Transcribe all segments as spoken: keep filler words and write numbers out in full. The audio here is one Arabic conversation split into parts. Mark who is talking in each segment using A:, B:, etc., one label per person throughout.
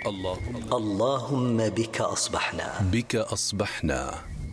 A: اللهم اللهم بك أصبحنا
B: بك أصبحنا.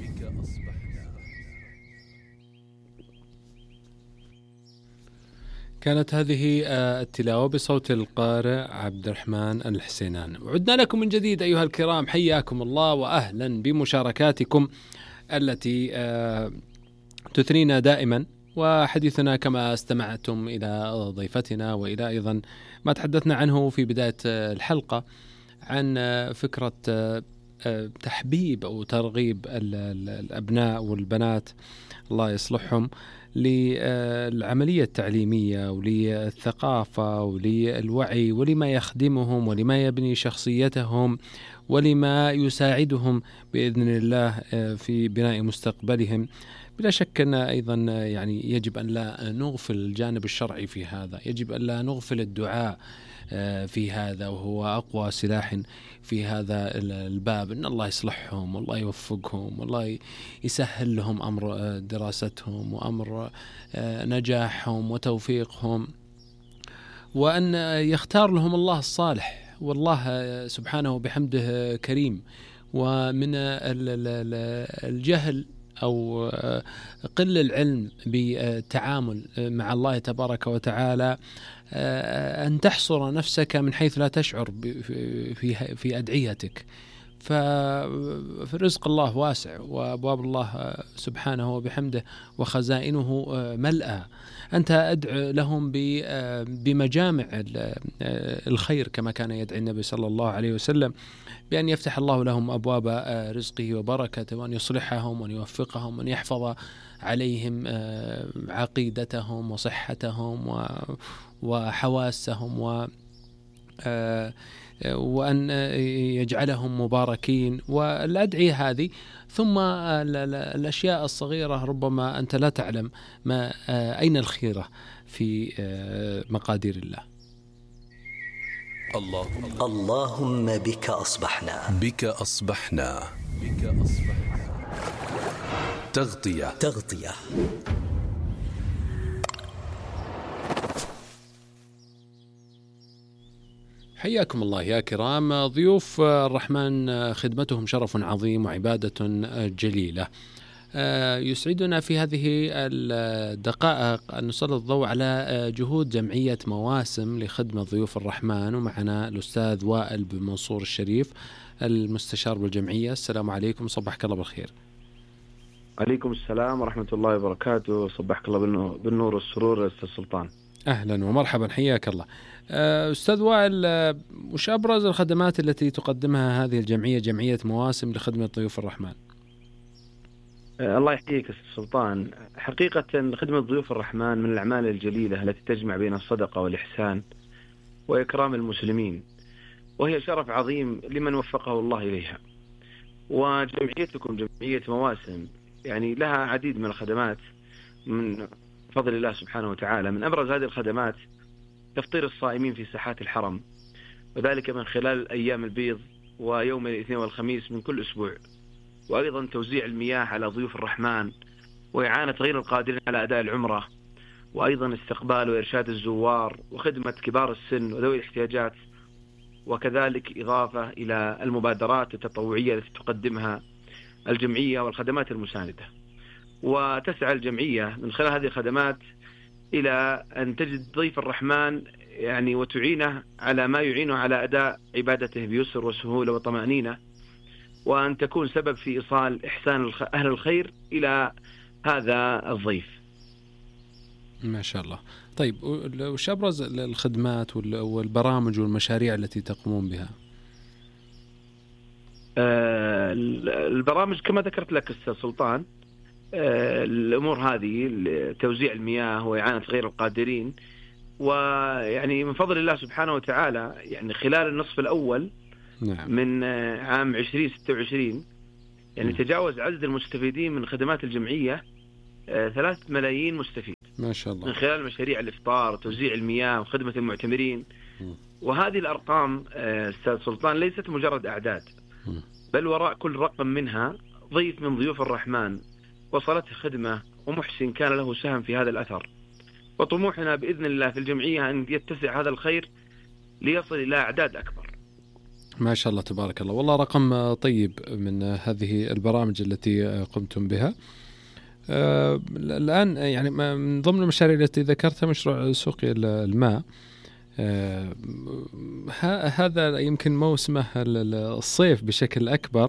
C: كانت هذه التلاوة بصوت القارئ عبد الرحمن الحسينان. وعدنا لكم من جديد أيها الكرام، حياكم الله وأهلا بمشاركاتكم التي تثرينا دائما. وحديثنا كما استمعتم إلى ضيفتنا وإلى أيضا ما تحدثنا عنه في بداية الحلقة عن فكرة تحبيب أو ترغيب الأبناء والبنات الله يصلحهم للعملية التعليمية وللثقافة وللوعي ولما يخدمهم ولما يبني شخصيتهم ولما يساعدهم بإذن الله في بناء مستقبلهم. بلا شك أن أيضا يعني يجب أن لا نغفل الجانب الشرعي في هذا، يجب أن لا نغفل الدعاء في هذا، وهو أقوى سلاح في هذا الباب. إن الله يصلحهم والله يوفقهم والله يسهل لهم أمر دراستهم وأمر نجاحهم وتوفيقهم، وأن يختار لهم الله الصالح. والله سبحانه بحمده كريم. ومن الجهل أو قل العلم بالتعامل مع الله تبارك وتعالى أن تحصر نفسك من حيث لا تشعر في في أدعيتك. فرزق الله واسع وأبواب الله سبحانه وبحمده وخزائنه ملأى. أنت أدعو لهم بمجامع الخير كما كان يدعي النبي صلى الله عليه وسلم بأن يفتح الله لهم أبواب رزقه وبركته، وأن يصلحهم وأن يوفقهم وأن يحفظ عليهم عقيدتهم وصحتهم وحواسهم و وأن يجعلهم مباركين. والأدعية هذه ثم الأشياء الصغيرة ربما أنت لا تعلم ما أين الخيرة في مقادير الله.
A: اللهم اللهم بك أصبحنا
B: بك أصبحنا بك أصبحنا. تغطية
A: تغطية
C: حياكم الله يا كرام. ضيوف الرحمن خدمتهم شرف عظيم وعبادة جليلة. يسعدنا في هذه الدقائق أن نسلط الضوء على جهود جمعية مواسم لخدمة ضيوف الرحمن، ومعنا الأستاذ وائل بن منصور الشريف المستشار بالجمعية. السلام عليكم، صبحك الله بالخير.
D: عليكم السلام ورحمة الله وبركاته، صبحك الله بالنور والسرور أستاذ سلطان.
C: أهلا ومرحبا، حياك الله. أستاذ وائل، وش أبرز الخدمات التي تقدمها هذه الجمعية، جمعية مواسم لخدمة ضيوف الرحمن؟
D: الله يحييك أستاذ سلطان. حقيقة خدمة ضيوف الرحمن من الأعمال الجليلة التي تجمع بين الصدقة والإحسان وإكرام المسلمين، وهي شرف عظيم لمن وفقه الله إليها. وجمعيتكم جمعية مواسم يعني لها عديد من الخدمات من فضل الله سبحانه وتعالى. من أبرز هذه الخدمات تفطير الصائمين في ساحات الحرم، وذلك من خلال أيام البيض ويوم الاثنين والخميس من كل أسبوع، وأيضا توزيع المياه على ضيوف الرحمن وإعانة غير القادرين على أداء العمرة، وأيضا استقبال وإرشاد الزوار وخدمة كبار السن وذوي الاحتياجات، وكذلك إضافة إلى المبادرات التطوعية التي تقدمها الجمعية والخدمات المساندة. وتسعى الجمعية من خلال هذه الخدمات إلى أن تجد ضيف الرحمن يعني وتعينه على ما يعينه على أداء عبادته بيسر وسهولة وطمأنينة، وأن تكون سبب في إيصال إحسان أهل الخير إلى هذا الضيف.
C: ما شاء الله. طيب، وش أبرز الخدمات والبرامج والمشاريع التي تقومون بها؟
D: آه البرامج كما ذكرت لك أستاذ سلطان، آه الأمور هذه توزيع المياه وإعانة غير القادرين، ويعني من فضل الله سبحانه وتعالى يعني خلال النصف الأول نعم. من عام عشرين ستة وعشرين يعني م. تجاوز عدد المستفيدين من خدمات الجمعية ثلاثة ملايين مستفيد
C: ما شاء الله،
D: من خلال مشاريع الإفطار وتوزيع المياه وخدمة المعتمرين. م. وهذه الأرقام أستاذ سلطان ليست مجرد أعداد، م. بل وراء كل رقم منها ضيف من ضيوف الرحمن وصلته خدمة ومحسن كان له سهم في هذا الأثر. وطموحنا بإذن الله في الجمعية أن يتسع هذا الخير ليصل إلى أعداد أكبر.
C: ما شاء الله تبارك الله، والله رقم طيب من هذه البرامج التي قمتم بها. آه الآن يعني من ضمن المشاريع التي ذكرتها مشروع سقي الماء، آه هذا يمكن موسمه الصيف بشكل أكبر،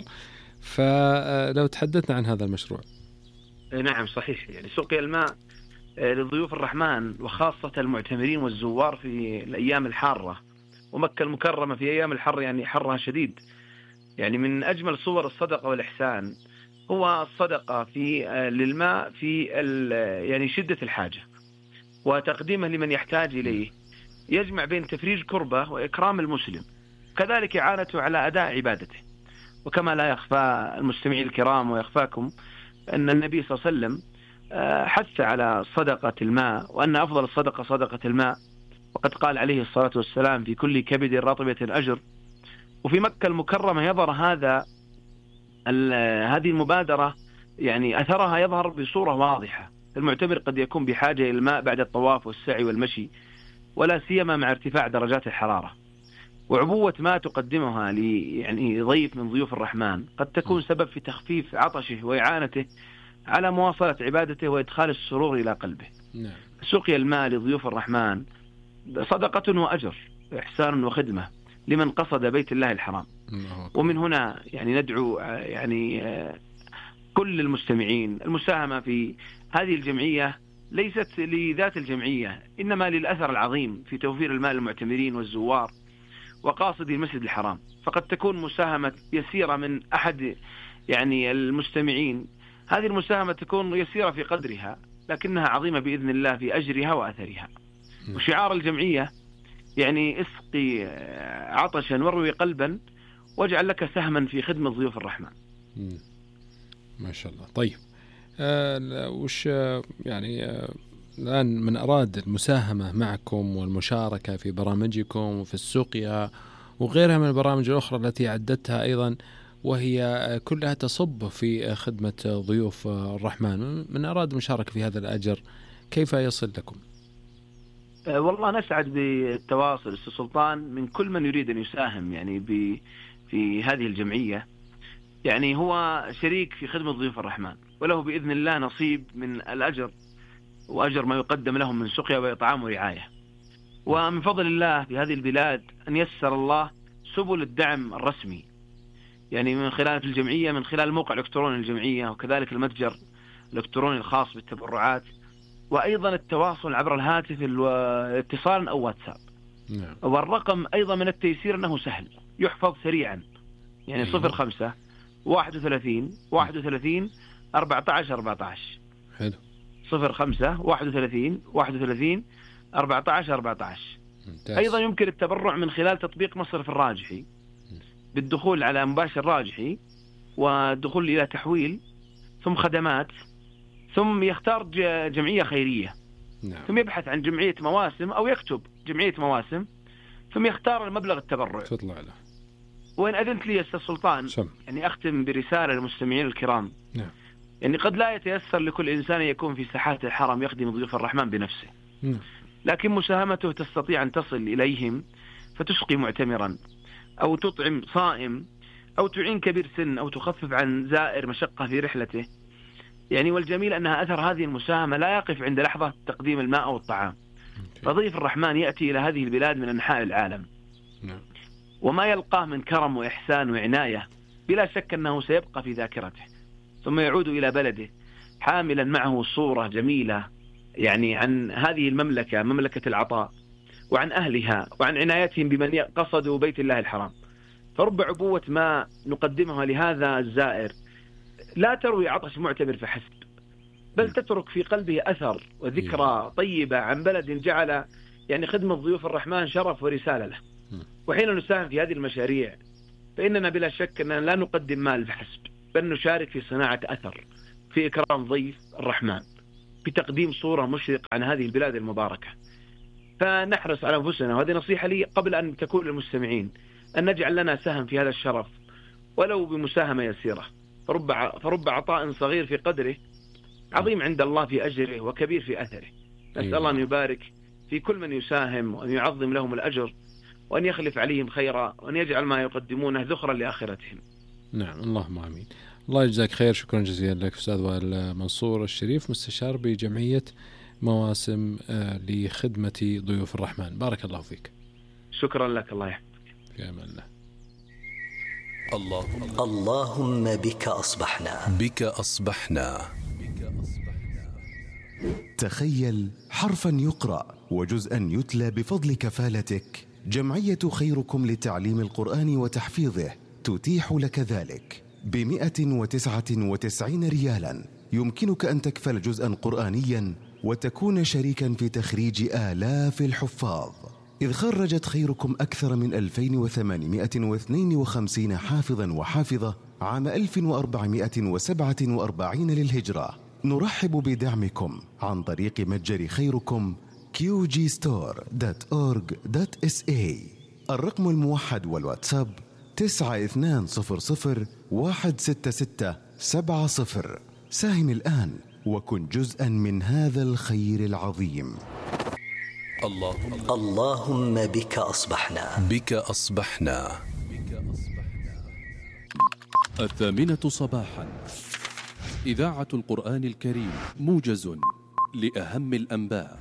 C: فلو تحدثنا عن هذا المشروع.
D: نعم صحيح، يعني سقي الماء لضيوف الرحمن وخاصة المعتمرين والزوار في الأيام الحارة، ومكة المكرمة في أيام الحر يعني حرها شديد. يعني من أجمل صور الصدقة والإحسان هو الصدقة في للماء في يعني شدة الحاجة وتقديمه لمن يحتاج إليه، يجمع بين تفريج كربة وإكرام المسلم، كذلك إعانته على أداء عبادته. وكما لا يخفى المستمعين الكرام ويخفاكم أن النبي صلى الله عليه وسلم حث على صدقة الماء، وأن أفضل الصدقة صدقة الماء، وقد قال عليه الصلاة والسلام في كل كبد رطبة أجر. وفي مكة المكرمة يظهر هذا هذه المبادرة، يعني أثرها يظهر بصورة واضحة. المعتمر قد يكون بحاجة إلى الماء بعد الطواف والسعي والمشي، ولا سيما مع ارتفاع درجات الحرارة. وعبوة ما تقدمها لي يعني ضيف من ضيوف الرحمن قد تكون سبب في تخفيف عطشه وإعانته على مواصلة عبادته وإدخال السرور إلى قلبه.
C: نعم.
D: سقي الماء لضيوف الرحمن صدقة وأجر، إحسان وخدمة لمن قصد بيت الله الحرام. ومن هنا يعني ندعو يعني كل المستمعين المساهمة في هذه الجمعية، ليست لذات الجمعية إنما للأثر العظيم في توفير الماء للمعتمرين والزوار وقاصدي المسجد الحرام. فقد تكون مساهمة يسيرة من أحد يعني المستمعين، هذه المساهمة تكون يسيرة في قدرها لكنها عظيمة بإذن الله في أجرها وأثرها. وشعار الجمعية يعني اسقي عطشا وروي قلبا واجعل لك سهما في خدمة ضيوف الرحمن.
C: ما شاء الله. طيب آه وش يعني آه الآن من أراد المساهمة معكم والمشاركة في برامجكم وفي السقيا وغيرها من البرامج الأخرى التي عدتها أيضا، وهي كلها تصب في خدمة ضيوف الرحمن، من أراد المشاركة في هذا الأجر كيف يصل لكم؟
D: والله نسعد بالتواصل أستاذ سلطان من كل من يريد أن يساهم يعني في هذه الجمعية، يعني هو شريك في خدمة ضيوف الرحمن وله بإذن الله نصيب من الأجر وأجر ما يقدم لهم من سقيا وإطعام ورعاية. ومن فضل الله في هذه البلاد أن يسر الله سبل الدعم الرسمي، يعني من خلال الجمعية، من خلال الموقع الإلكتروني للجمعية، وكذلك المتجر الإلكتروني الخاص بالتبرعات، وأيضا التواصل عبر الهاتف اتصال أو واتساب.
C: نعم.
D: والرقم أيضا من التيسير أنه سهل يحفظ سريعا، يعني صفر خمسة واحد وثلاثين واحد وثلاثين أربعة عشر أربعة عشر.
C: حلو.
D: صفر خمسة واحد وثلاثين واحد وثلاثين أربعة عشر أربعة عشر.
C: ممتاز.
D: أيضا يمكن التبرع من خلال تطبيق مصرف الراجحي بالدخول على مباشر راجحي والدخول إلى تحويل ثم خدمات، ثم يختار جمعية خيرية.
C: نعم.
D: ثم يبحث عن جمعية مواسم أو يكتب جمعية مواسم ثم يختار المبلغ التبرع.
C: تطلع له.
D: وإن أذنت لي يا أستاذ سلطان
C: سم.
D: يعني أختم برسالة للمستمعين الكرام.
C: نعم.
D: يعني قد لا يتيسر لكل إنسان يكون في ساحات الحرم يخدم ضيوف الرحمن بنفسه.
C: نعم.
D: لكن مساهمته تستطيع أن تصل إليهم فتسقي معتمرا أو تطعم صائم أو تعين كبير سن أو تخفف عن زائر مشقة في رحلته. يعني والجميل أنها أثر هذه المساهمة لا يقف عند لحظة تقديم الماء أو الطعام. فضيف الرحمن يأتي إلى هذه البلاد من أنحاء العالم.
C: نعم.
D: وما يلقاه من كرم وإحسان وعناية بلا شك أنه سيبقى في ذاكرته، ثم يعود إلى بلده حاملا معه صورة جميلة يعني عن هذه المملكة، مملكة العطاء، وعن أهلها وعن عنايتهم بمن قصدوا بيت الله الحرام. فرب عبوة ما نقدمها لهذا الزائر لا تروي عطش معتبر فحسب، بل تترك في قلبه أثر وذكرى طيبة عن بلد جعل يعني خدمة ضيوف الرحمن شرف ورسالة له. وحين نساهم في هذه المشاريع فإننا بلا شك أننا لا نقدم مال فحسب، بل نشارك في صناعة أثر، في إكرام ضيف الرحمن، بتقديم صورة مشرقة عن هذه البلاد المباركة. فنحرص على أنفسنا، وهذه نصيحة لي قبل أن تكون للمستمعين، أن نجعل لنا سهم في هذا الشرف ولو بمساهمة يسيرة. فرب فرب عطاء صغير في قدره عظيم عند الله في أجره وكبير في أثره. نسأل الله أن يبارك في كل من يساهم وأن يعظم لهم الأجر وأن يخلف عليهم خيرا، وأن يجعل ما يقدمونه ذخرا لآخرتهم.
C: نعم، اللهم آمين. الله يجزاك خير. شكرا جزيلا لك أستاذ وائل منصور الشريف، مستشار بجمعية مواسم لخدمة ضيوف الرحمن. بارك الله فيك.
D: شكرا لك، الله يحفظك.
C: في أمان الله.
B: اللهم
A: اللهم بك أصبحنا
B: بك أصبحنا.
E: تخيل حرفا يقرأ وجزءا يتلى بفضل كفالتك. جمعية خيركم لتعليم القرآن وتحفيظه تتيح لك ذلك بمئة وتسعة وتسعين ريالا. يمكنك أن تكفل جزءا قرآنيا وتكون شريكا في تخريج آلاف الحفاظ، إذ خرجت خيركم أكثر من ألفين وثمانمئة واثنين وخمسين حافظا وحافظة عام ألف وأربعمئة وسبعة وأربعين للهجرة. نرحب بدعمكم عن طريق متجر خيركم كيو جي ستور دوت أورج دوت إس إيه. الرقم الموحد والواتساب تسعة اثنان صفر صفر واحد ستة ستة سبعة صفر. ساهم الآن وكن جزءا من هذا الخير العظيم.
B: اللهم
A: اللهم بك أصبحنا
B: بك أصبحنا.
F: الثامنة صباحا، إذاعة القرآن الكريم، موجز لأهم الأنباء.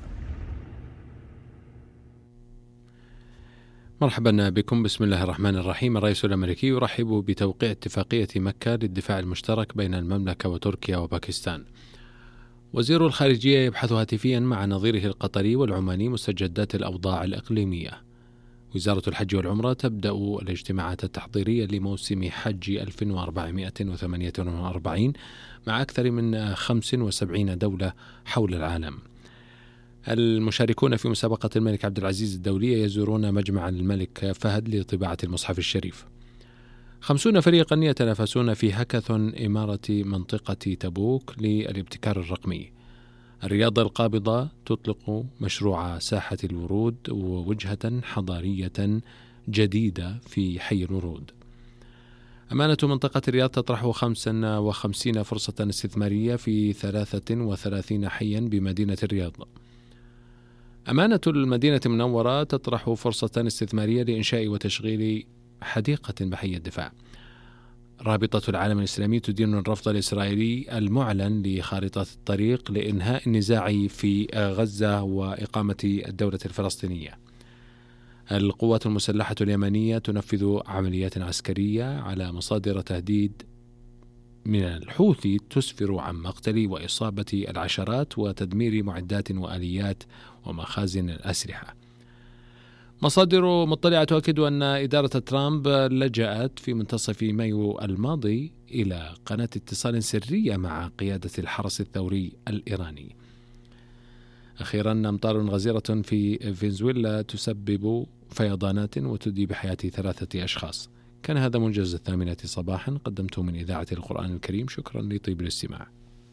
C: مرحبا بكم. بسم الله الرحمن الرحيم. الرئيس الأمريكي يرحب بتوقيع اتفاقية مكة للدفاع المشترك بين المملكة وتركيا وباكستان. وزير الخارجية يبحث هاتفيا مع نظيره القطري والعماني مستجدات الأوضاع الإقليمية. وزارة الحج والعمرة تبدأ الاجتماعات التحضيرية لموسم حج ألف وأربعمئة وثمانية وأربعين مع أكثر من خمس وسبعين دولة حول العالم. المشاركون في مسابقة الملك عبد العزيز الدولية يزورون مجمع الملك فهد لطباعة المصحف الشريف. خمسون فريقا يتنافسون في هاكاثون إمارة منطقة تبوك للابتكار الرقمي. الرياضة القابضة تطلق مشروع ساحة الورود ووجهة حضارية جديدة في حي الورود. أمانة منطقة الرياض تطرح خمسة وخمسين فرصة استثمارية في ثلاثة وثلاثين حيا بمدينة الرياض. أمانة المدينة المنورة تطرح فرصة استثمارية لإنشاء وتشغيل حديقة بحي الدفاع. رابطة العالم الإسلامي تدين الرفض الإسرائيلي المعلن لخارطة الطريق لإنهاء النزاع في غزة وإقامة الدولة الفلسطينية. القوات المسلحة اليمنية تنفذ عمليات عسكرية على مصادر تهديد من الحوثي تسفر عن مقتل وإصابة العشرات وتدمير معدات وآليات ومخازن الأسلحة. مصادر مطلعة تؤكد أن إدارة ترامب لجأت في منتصف مايو الماضي إلى قناة اتصال سرية مع قيادة الحرس الثوري الإيراني. أخيرا، أمطار غزيرة في فنزويلا تسبب فيضانات وتدي بحياة ثلاثة أشخاص. كان هذا موجز الثامنة صباحا، قدمته من إذاعة القرآن الكريم. شكرا لطيب الاستماع.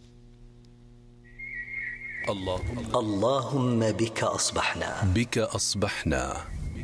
B: اللهم
A: اللهم بك أصبحنا
B: بك أصبحنا.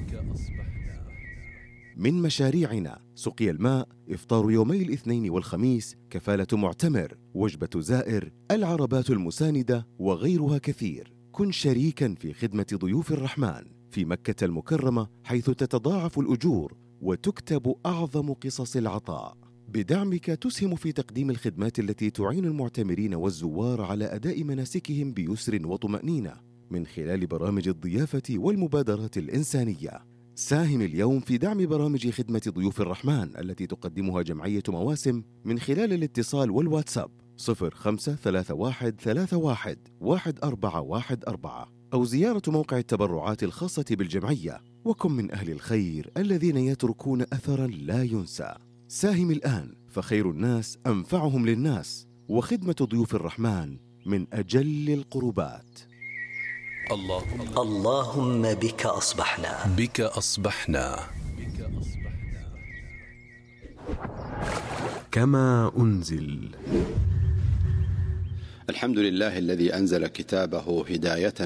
E: من مشاريعنا سقي الماء، إفطار يومي الاثنين والخميس، كفالة معتمر، وجبة زائر، العربات المساندة وغيرها كثير. كن شريكا في خدمة ضيوف الرحمن في مكة المكرمة، حيث تتضاعف الأجور وتكتب أعظم قصص العطاء. بدعمك تسهم في تقديم الخدمات التي تعين المعتمرين والزوار على أداء مناسكهم بيسر وطمأنينة من خلال برامج الضيافة والمبادرات الإنسانية. ساهم اليوم في دعم برامج خدمة ضيوف الرحمن التي تقدمها جمعية مواسم من خلال الاتصال والواتساب صفر خمسة ثلاثة واحد ثلاثة واحد واحد أربعة واحد أربعة أو زيارة موقع التبرعات الخاصة بالجمعية. وكن من أهل الخير الذين يتركون أثرا لا ينسى. ساهم الآن فخير الناس أنفعهم للناس، وخدمة ضيوف الرحمن من أجل القربات.
B: اللهم
A: اللهم بك أصبحنا
B: بك أصبحنا.
E: كما أنزل.
G: الحمد لله الذي أنزل كتابه هداية